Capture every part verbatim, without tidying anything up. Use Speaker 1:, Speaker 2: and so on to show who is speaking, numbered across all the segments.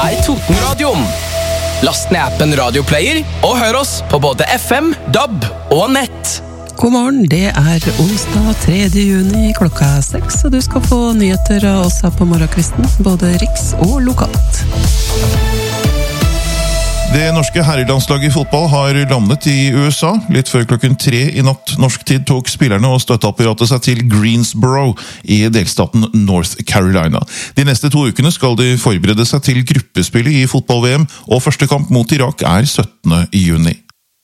Speaker 1: er Totenradioen. Last ned appen Radioplayer og hør oss på både F M, D A B og nett.
Speaker 2: God morgen, det er onsdag tredje juni klokka seks, og du skal få nyheter av oss her på morgenkvisten, både riks og lokalt.
Speaker 3: Det norske herrelandslaget i fotball har landet i U S A. Litt før klokken tre i natt norsk tid tok spillerne og støtteapparatet seg til Greensboro i delstaten North Carolina. De neste to ukene skal de forberede seg til gruppespillet i fotball-V M, og første kamp mot Irak er syttende juni.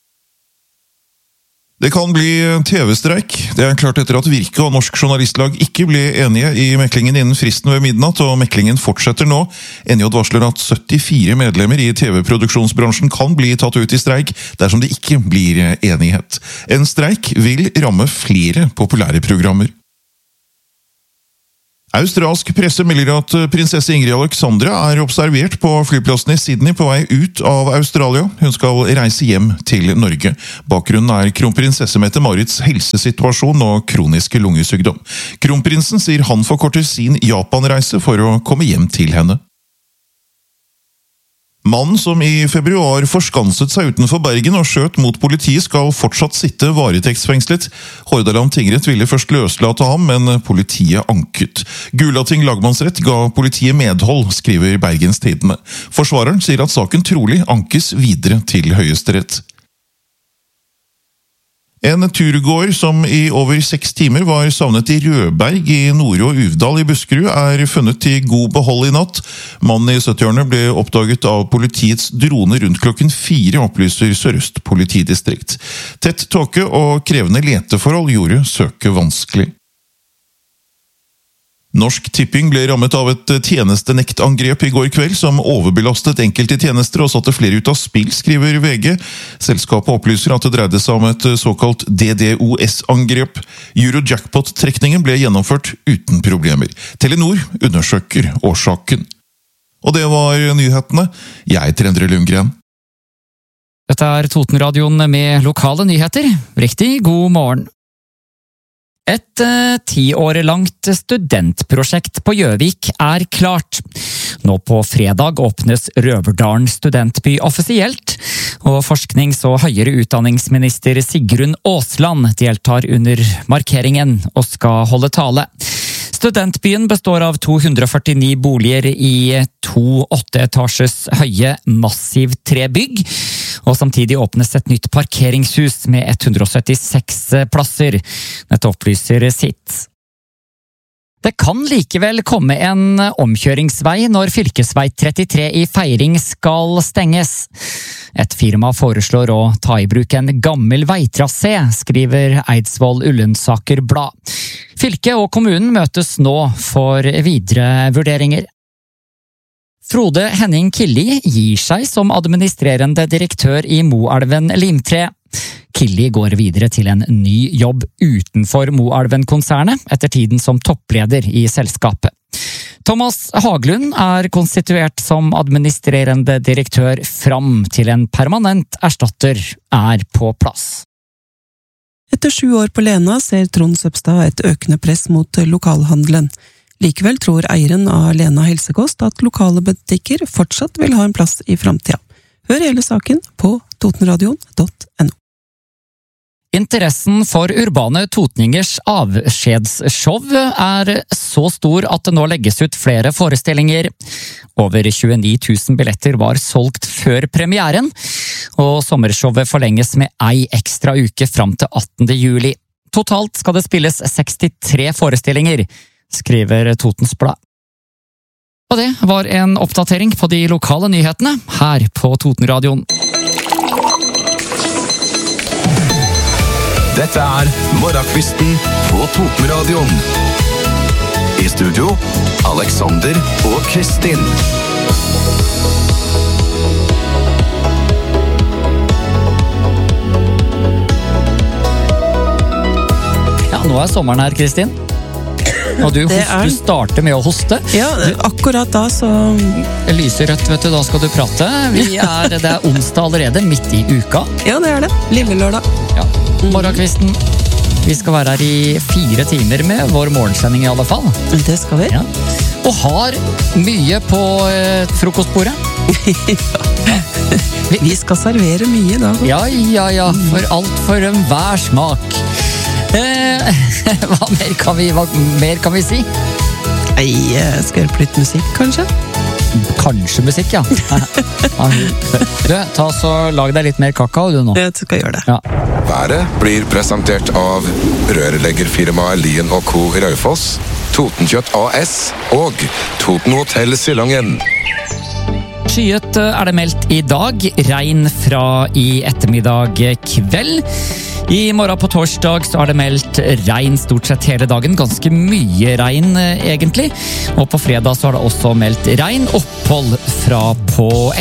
Speaker 3: Det kan bli T V-streik. Det er klart etter at Virke og Norsk Journalistlag ikke ble enige i meklingen innen fristen ved midnatt, og meklingen fortsetter nå. N J varsler at syttifire medlemmer i T V-produksjonsbransjen kan bli tatt ut i streik dersom det ikke blir enighet. En streik vil ramme flere populære programmer. Australsk presse melder at prinsesse Ingrid Alexandra er observert på flyplassen i Sydney på vei ut av Australia. Hun skal reise hjem til Norge. Bakgrunnen er kronprinsesse Mette-Marits helsesituasjon og kroniske lungesykdom. Kronprinsen sier han forkorter sin Japan-reise for å komme hjem til henne. Mannen som i februar forskanset seg utenfor Bergen og skjøt mot politiet skal fortsatt sitte varetektsfengslet. Hordaland tingrett ville først løslate ham, men politiet anket. Gulating lagmannsrett ga politiet medhold, skriver Bergens Tidende. Forsvareren sier at saken trolig ankes videre til Høyesterett. En turgåer som i over seks timer var savnet i Rødberg i Nore og Uvdal i Buskerud er funnet i god behold i natt. Mannen i syttiårene ble oppdaget av politiets drone rundt klokken fire, opplyser Sør-Øst politidistrikt. Tett tåke og krevende leteforhold gjorde søket vanskelig. Norsk Tipping ble rammet av et tjenestenektangrep i går kveld som overbelastet enkelte tjenester og satte flere ut av spill, skriver V G. Selskapet opplyser at det dreide seg om et såkalt D D O S-angrep. Euro-jackpot-trekningen ble gjennomført uten problemer. Telenor undersøker årsaken. Og det var nyhetene. Jeg heter Endre Lundgren.
Speaker 4: Dette er Totenradioen med lokale nyheter. Riktig god morgen. Et eh, ti år langt studentprosjekt på Gjøvik er klart. Nå på fredag åpnes Røverdalen studentby offisielt, og forsknings- og høyere utdanningsminister Sigrun Aasland deltar under markeringen og skal holde tale. Studentbyen består av to hundre førtini boliger i to åtteetasjes høye massiv trebygg, og samtidig åpnes et nytt parkeringshus med hundre og syttiseks plasser. Dette opplyser sitt. Det kan likevel komme en omkjøringsvei når fylkesvei trettitre i Feiring skal stenges. Et firma foreslår å ta i bruk en gammel veitrasé, skriver Eidsvoll Ullensaker Blad. Fylket og kommunen møtes nå for videre vurderinger. Frode Henning Killi gir seg som administrerende direktør i Moelven Limtre. Killi går videre til en ny jobb utenfor Moelven-konsernet etter tiden som toppleder i selskapet. Thomas Haglund er konstituert som administrerende direktør fram til en permanent erstatter er på plass.
Speaker 2: Etter sju år på Lena ser Trond Søbstad et økende press mot lokalhandelen. Likevel tror eieren av Lena Helsekost at lokale butikker fortsatt vil ha en plass i fremtiden. Hør hele saken på totenradioen punktum no.
Speaker 4: Interessen for urbane totningers avskjedsshow er så stor at det nå legges ut flere forestillinger. Over tjueni tusen billetter var solgt før premieren, og sommershowet forlenges med ei ekstra uke fram til attende juli. Totalt skal det spilles sekstitre forestillinger, skriver Totens Blad. Og det var en oppdatering på de lokale nyhetene her på Totenradioen.
Speaker 1: Dette er Morgenkvisten på Totenradioen. I studio, Alexander og Kristin.
Speaker 4: Ja, nå er sommeren her, Kristin. Og du, host, er... du starter med å hoste.
Speaker 2: Ja, akkurat da så...
Speaker 4: Lyser rødt, vet du, da skal du prate. Vi er, det er onsdag allerede, midt i uka.
Speaker 2: Ja, det er det. Lille lørdag.
Speaker 4: Ja, morgenkvisten. Vi skal være her i fire timer med vår morgensending i alle fall.
Speaker 2: Det skal vi.
Speaker 4: Ja. Og har mye på eh, frokostbordet.
Speaker 2: Vi skal servere mye i dag.
Speaker 4: Ja, ja, ja. For alt for enhver smak. Eh, hva, mer kan vi, hva mer kan vi si?
Speaker 2: Nei, skal hjelpe litt musikk, kanskje?
Speaker 4: Kanskje musikk, ja. Du, ta så lag deg litt mer kakao, du nå.
Speaker 2: Jeg skal gjøre det.
Speaker 4: Ja.
Speaker 5: Været blir presentert av rørleggerfirmaet Lien og Co. i Raufoss, Totenkjøtt A S og Toten Hotel Silangen.
Speaker 4: Skyet er det meldt i dag, regn fra i ettermiddag kveld. I morgen på torsdag så er det meldt regn stort sett hele dagen, ganske mye regn egentlig. Og på fredag så er det også meldt regn, opphold fra på